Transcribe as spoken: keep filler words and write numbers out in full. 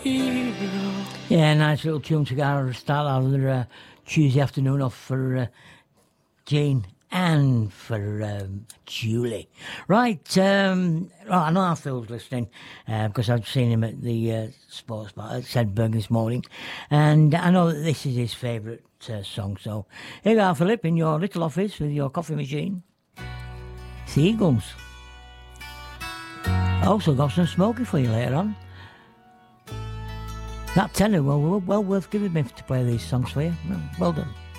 Yeah, nice little tune to go start our uh, Tuesday afternoon off for uh, Jane and for um, Julie. Right, um, right, I know Phil's listening uh, because I've seen him at the uh, sports bar at Sedberg this morning, and I know that this is his favourite uh, song. So here you are, Philip, in your little office with your coffee machine. Seagulls. Also got some smoky for you later on. That tenor, well, well, well worth giving me to play these songs for you. Well, well done.